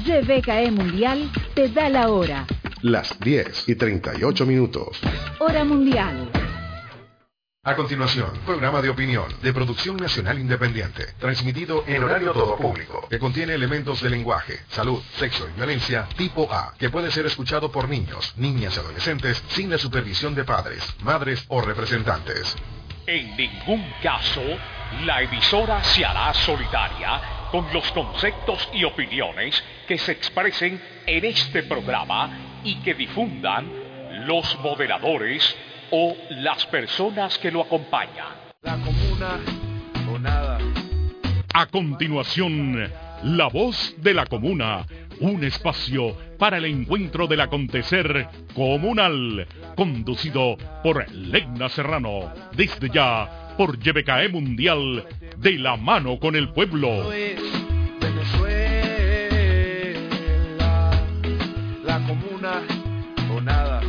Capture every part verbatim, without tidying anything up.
Y B K E Mundial te da la hora. Las diez y treinta y ocho minutos. Hora mundial. A continuación, programa de opinión de producción nacional independiente, transmitido en horario todo público, que contiene elementos de lenguaje, salud, sexo y violencia tipo A, que puede ser escuchado por niños, niñas y adolescentes sin la supervisión de padres, madres o representantes. En ningún caso, la emisora se hará solidaria con los conceptos y opiniones que se expresen en este programa y que difundan los moderadores o las personas que lo acompañan. La comuna o nada. A continuación, La Voz de la Comuna, un espacio para el encuentro del acontecer comunal, conducido por Legna Serrano, desde ya por Y B K E Mundial, de la mano con el pueblo. Venezuela, la comuna o nada.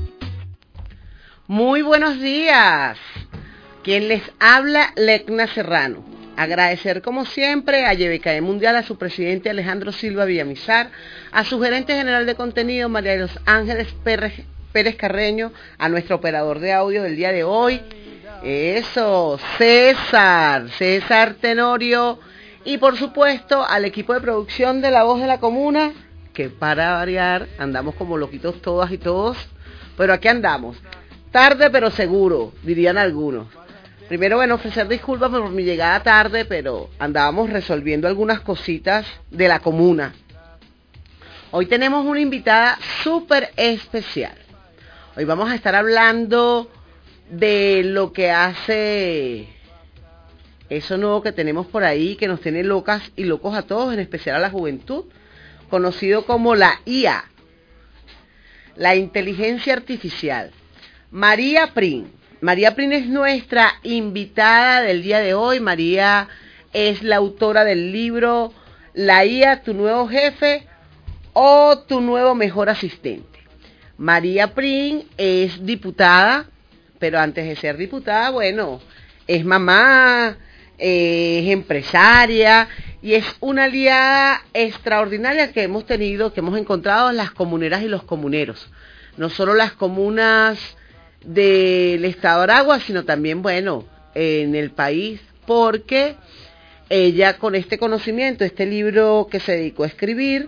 Muy buenos días. Quien les habla, Legna Serrano. Agradecer como siempre a Y B K E Mundial, a su presidente Alejandro Silva Villamizar, a su gerente general de contenido María de los Ángeles Pérez, Pérez Carreño, a nuestro operador de audio del día de hoy, eso, César, César Tenorio, y por supuesto al equipo de producción de La Voz de la Comuna, que para variar andamos como loquitos todas y todos, pero aquí andamos. Tarde pero seguro, dirían algunos. Primero, bueno, ofrecer disculpas por mi llegada tarde, pero andábamos resolviendo algunas cositas de la comuna. Hoy tenemos una invitada súper especial. Hoy vamos a estar hablando de lo que hace eso nuevo que tenemos por ahí, que nos tiene locas y locos a todos, en especial a la juventud, conocido como la I A, la inteligencia artificial. María Prin. María Prin es nuestra invitada del día de hoy. María es la autora del libro La I A, tu nuevo jefe o tu nuevo mejor asistente. María Prin es diputada, pero antes de ser diputada, bueno, es mamá, es empresaria y es una aliada extraordinaria que hemos tenido, que hemos encontrado en las comuneras y los comuneros. No solo las comunas del estado de Aragua, sino también, bueno, en el país, porque ella con este conocimiento, este libro que se dedicó a escribir,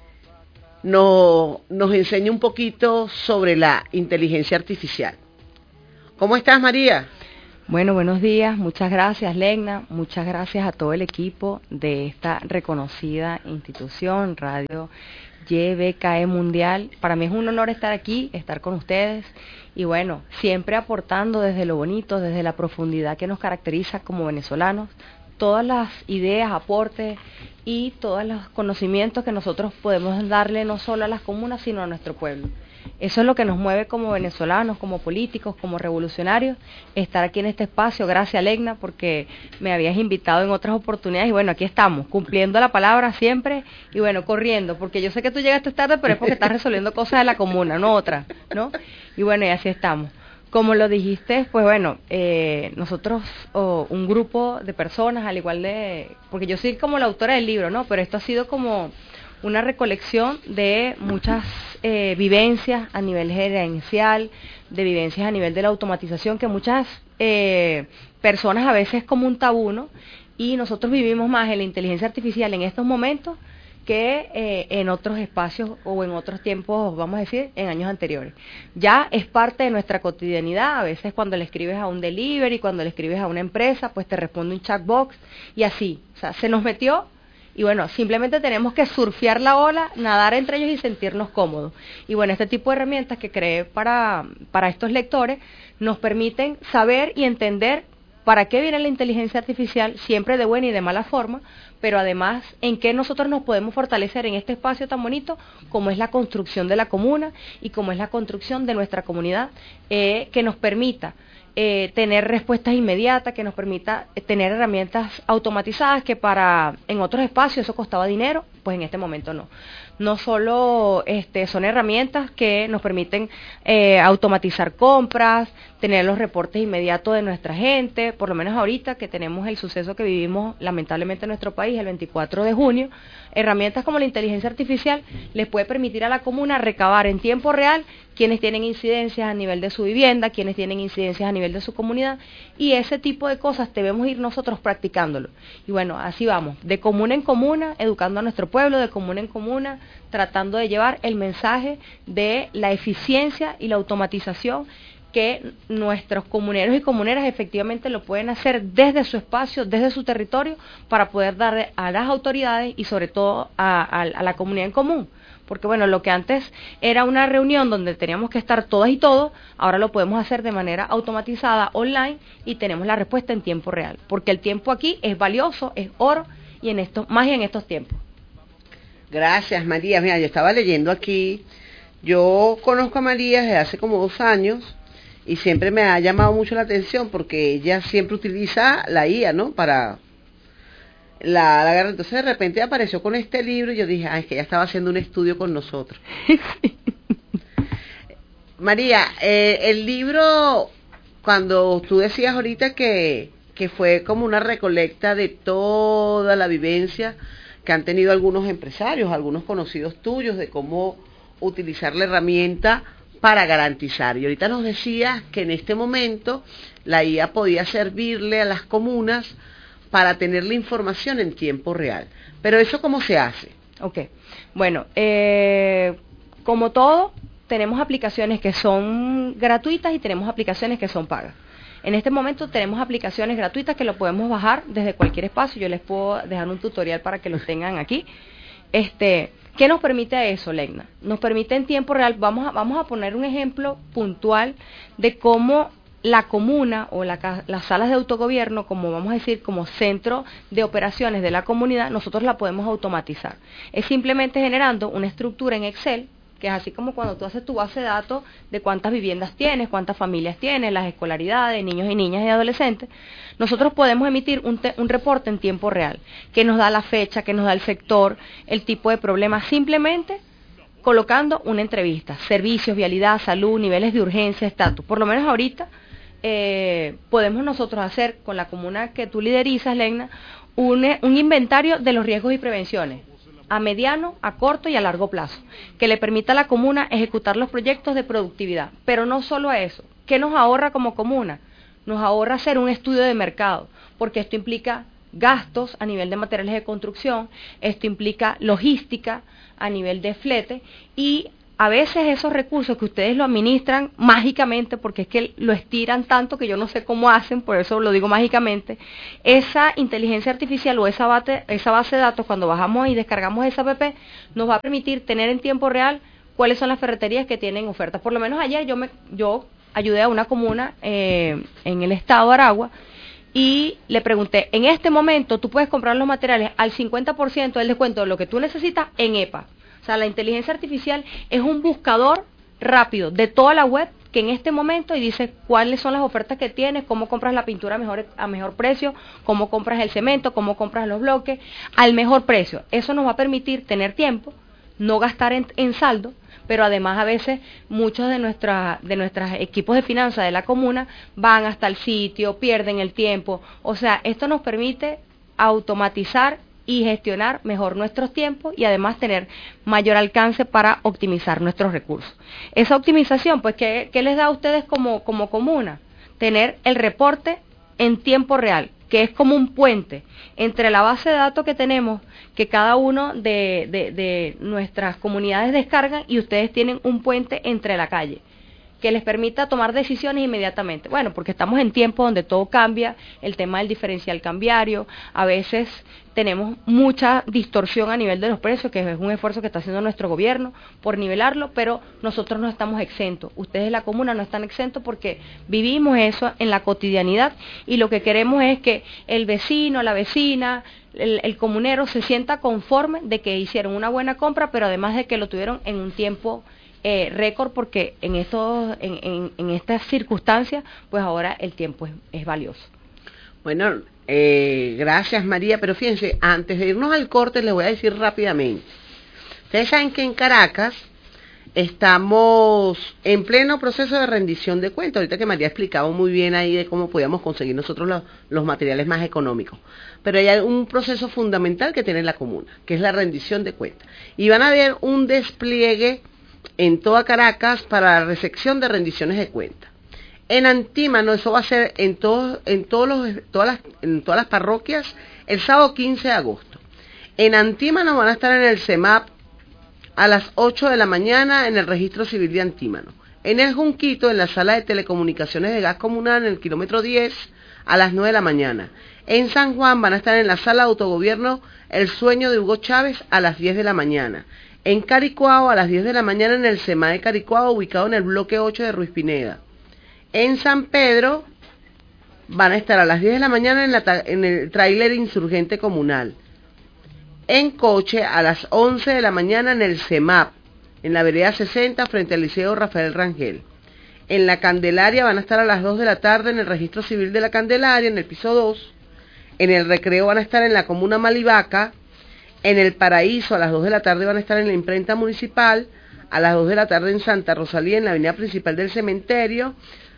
nos, nos enseña un poquito sobre la inteligencia artificial. ¿Cómo estás, María? Bueno, buenos días, muchas gracias, Legna, muchas gracias a todo el equipo de esta reconocida institución, Radio Y B K E Mundial. Para mí es un honor estar aquí, estar con ustedes y bueno, siempre aportando desde lo bonito, desde la profundidad que nos caracteriza como venezolanos, todas las ideas, aportes y todos los conocimientos que nosotros podemos darle no solo a las comunas, sino a nuestro pueblo. Eso es lo que nos mueve como venezolanos, como políticos, como revolucionarios, estar aquí en este espacio. Gracias, Legna, porque me habías invitado en otras oportunidades y bueno, aquí estamos, cumpliendo la palabra siempre y bueno, corriendo, porque yo sé que tú llegaste tarde, pero es porque estás resolviendo cosas de la comuna, no otras, ¿no? Y bueno, y así estamos. Como lo dijiste, pues bueno, eh, nosotros, oh, un grupo de personas, al igual de, porque yo soy como la autora del libro, ¿no? Pero esto ha sido como una recolección de muchas eh, vivencias a nivel gerencial, de vivencias a nivel de la automatización, que muchas eh, personas a veces es como un tabú, ¿no? Y nosotros vivimos más en la inteligencia artificial en estos momentos que eh, en otros espacios o en otros tiempos, vamos a decir, en años anteriores. Ya es parte de nuestra cotidianidad. A veces cuando le escribes a un delivery, cuando le escribes a una empresa, pues te responde un chatbox y así. O sea, se nos metió. Y bueno, simplemente tenemos que surfear la ola, nadar entre ellos y sentirnos cómodos. Y bueno, este tipo de herramientas que creé para, para estos lectores nos permiten saber y entender para qué viene la inteligencia artificial, siempre de buena y de mala forma, pero además en qué nosotros nos podemos fortalecer en este espacio tan bonito como es la construcción de la comuna y como es la construcción de nuestra comunidad, eh, que nos permita Eh, tener respuestas inmediatas, que nos permita eh, tener herramientas automatizadas que para en otros espacios eso costaba dinero, pues en este momento no. No solo este, son herramientas que nos permiten eh, automatizar compras, tener los reportes inmediatos de nuestra gente, por lo menos ahorita que tenemos el suceso que vivimos lamentablemente en nuestro país. país el veinticuatro de junio, herramientas como la inteligencia artificial les puede permitir a la comuna recabar en tiempo real quienes tienen incidencias a nivel de su vivienda, quienes tienen incidencias a nivel de su comunidad, y ese tipo de cosas debemos ir nosotros practicándolo. Y bueno, así vamos, de comuna en comuna, educando a nuestro pueblo, de comuna en comuna, tratando de llevar el mensaje de la eficiencia y la automatización que nuestros comuneros y comuneras efectivamente lo pueden hacer desde su espacio, desde su territorio, para poder darle a las autoridades y sobre todo a, a, a la comunidad en común. Porque bueno, lo que antes era una reunión donde teníamos que estar todas y todos, ahora lo podemos hacer de manera automatizada, online, y tenemos la respuesta en tiempo real. Porque el tiempo aquí es valioso, es oro, y en estos, más en estos tiempos. Gracias, María. Mira, yo estaba leyendo aquí, yo conozco a María desde hace como dos años, y siempre me ha llamado mucho la atención porque ella siempre utiliza la I A, ¿no? Para la, la guerra. Entonces de repente apareció con este libro y yo dije, ah, es que ella estaba haciendo un estudio con nosotros. Sí. María, eh, el libro, cuando tú decías ahorita que, que fue como una recolecta de toda la vivencia que han tenido algunos empresarios, algunos conocidos tuyos, de cómo utilizar la herramienta para garantizar. Y ahorita nos decías que en este momento la I A podía servirle a las comunas para tener la información en tiempo real. Pero ¿eso cómo se hace? Ok, bueno, eh, como todo, tenemos aplicaciones que son gratuitas y tenemos aplicaciones que son pagas. En este momento tenemos aplicaciones gratuitas que lo podemos bajar desde cualquier espacio. Yo les puedo dejar un tutorial para que lo tengan aquí. Este... ¿Qué nos permite eso, Legna? Nos permite en tiempo real, vamos a, vamos a poner un ejemplo puntual de cómo la comuna o la, las salas de autogobierno, como vamos a decir, como centro de operaciones de la comunidad, nosotros la podemos automatizar. Es simplemente generando una estructura en Excel, que es así como cuando tú haces tu base de datos de cuántas viviendas tienes, cuántas familias tienes, las escolaridades, niños y niñas y adolescentes. Nosotros podemos emitir un, te, un reporte en tiempo real, que nos da la fecha, que nos da el sector, el tipo de problema, simplemente colocando una entrevista, servicios, vialidad, salud, niveles de urgencia, estatus. Por lo menos ahorita eh, podemos nosotros hacer con la comuna que tú liderizas, Legna, un, un inventario de los riesgos y prevenciones, a mediano, a corto y a largo plazo, que le permita a la comuna ejecutar los proyectos de productividad. Pero no solo a eso, ¿qué nos ahorra como comuna? Nos ahorra hacer un estudio de mercado, porque esto implica gastos a nivel de materiales de construcción, esto implica logística a nivel de flete, y a veces esos recursos que ustedes lo administran mágicamente, porque es que lo estiran tanto que yo no sé cómo hacen, por eso lo digo mágicamente, esa inteligencia artificial o esa base, esa base de datos, cuando bajamos y descargamos esa app, nos va a permitir tener en tiempo real cuáles son las ferreterías que tienen ofertas. Por lo menos ayer yo me yo ayudé a una comuna eh, en el estado de Aragua, y le pregunté, en este momento tú puedes comprar los materiales al cincuenta por ciento del descuento de lo que tú necesitas en E P A. O sea, la inteligencia artificial es un buscador rápido de toda la web que en este momento y dice cuáles son las ofertas que tienes, cómo compras la pintura a mejor, a mejor precio, cómo compras el cemento, cómo compras los bloques, al mejor precio. Eso nos va a permitir tener tiempo, no gastar en, en saldo, pero además a veces muchos de nuestra, de nuestros equipos de finanzas de la comuna van hasta el sitio, pierden el tiempo. O sea, esto nos permite automatizar y gestionar mejor nuestros tiempos y además tener mayor alcance para optimizar nuestros recursos. Esa optimización, pues, ¿qué, qué les da a ustedes como, como comuna? Tener el reporte en tiempo real, que es como un puente entre la base de datos que tenemos, que cada uno de, de, de nuestras comunidades descargan, y ustedes tienen un puente entre la calle, que les permita tomar decisiones inmediatamente. Bueno, porque estamos en tiempos donde todo cambia, el tema del diferencial cambiario, a veces tenemos mucha distorsión a nivel de los precios, que es un esfuerzo que está haciendo nuestro gobierno por nivelarlo, pero nosotros no estamos exentos. Ustedes de la comuna no están exentos porque vivimos eso en la cotidianidad, y lo que queremos es que el vecino, la vecina, el, el comunero se sienta conforme de que hicieron una buena compra, pero además de que lo tuvieron en un tiempo Eh, récord, porque en, estos, en, en, en estas circunstancias, pues ahora el tiempo es, es valioso. Bueno, eh, gracias María, pero fíjense, antes de irnos al corte les voy a decir rápidamente. Ustedes saben que en Caracas estamos en pleno proceso de rendición de cuentas. Ahorita que María explicaba muy bien ahí de cómo podíamos conseguir nosotros los, los materiales más económicos. Pero hay un proceso fundamental que tiene la comuna, que es la rendición de cuentas. Y van a haber un despliegue en toda Caracas para la recepción de rendiciones de cuentas. En Antímano, eso va a ser en, todos, en, todos los, todas las, en todas las parroquias el sábado quince de agosto. En Antímano van a estar en el CEMAP a las ocho de la mañana en el registro civil de Antímano. En el Junquito, en la sala de telecomunicaciones de gas comunal, en el kilómetro diez, a las nueve de la mañana. En San Juan van a estar en la sala de autogobierno El Sueño de Hugo Chávez a las diez de la mañana. En Caricuao a las diez de la mañana en el CEMA de Caricuao, ubicado en el bloque ocho de Ruiz Pineda. En San Pedro van a estar a las diez de la mañana en, la en el tráiler insurgente comunal. En Coche a las once de la mañana en el CEMAP, en la vereda sesenta frente al Liceo Rafael Rangel. En la Candelaria van a estar a las dos de la tarde en el registro civil de la Candelaria, en el piso dos. En el Recreo van a estar en la comuna Malivaca. En el Paraíso a las dos de la tarde van a estar en la imprenta municipal. A las dos de la tarde en Santa Rosalía, en la avenida principal del cementerio.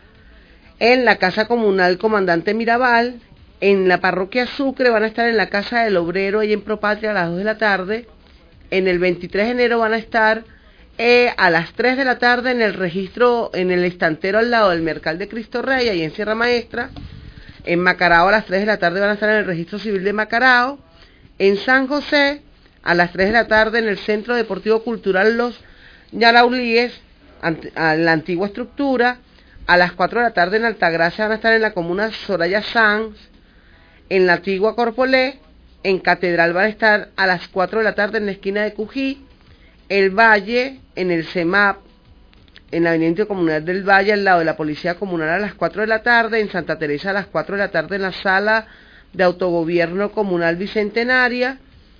En la casa comunal Comandante Mirabal. En la parroquia Sucre van a estar en la casa del obrero y en Propatria a las dos de la tarde. En el veintitrés de enero van a estar eh, a las tres de la tarde en el registro, en el estantero al lado del Mercal de Cristo Rey, ahí en Sierra Maestra. En Macarao a las tres de la tarde van a estar en el registro civil de Macarao. En San José a las tres de la tarde en el Centro Deportivo Cultural Los Yaraulíes, a la antigua estructura. A las cuatro de la tarde en Altagracia van a estar en la comuna Soraya Sanz. En la antigua Corpolé. En Catedral van a estar a las cuatro de la tarde en la esquina de Cují. El Valle, en el CEMAP, en la avenida Intercomunal del Valle, al lado de la Policía Comunal a las cuatro de la tarde. En Santa Teresa a las cuatro de la tarde en la Sala de Autogobierno Comunal Bicentenaria.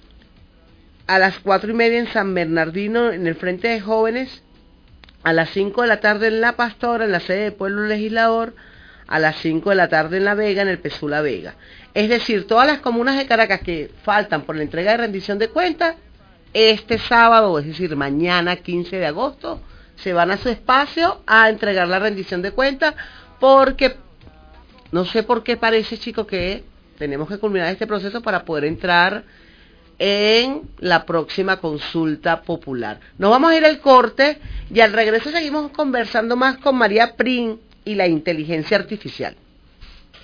A las cuatro y media en San Bernardino, en el Frente de Jóvenes. A las cinco de la tarde en La Pastora, en la sede de Pueblo Legislador. A las cinco de la tarde en La Vega, en el Pesula Vega. Es decir, todas las comunas de Caracas que faltan por la entrega de rendición de cuentas, este sábado, es decir, mañana quince de agosto, se van a su espacio a entregar la rendición de cuentas, porque no sé por qué parece, chicos, que tenemos que culminar este proceso para poder entrar en la próxima consulta popular. Nos vamos a ir al corte y al regreso seguimos conversando más con María Prim y la inteligencia artificial.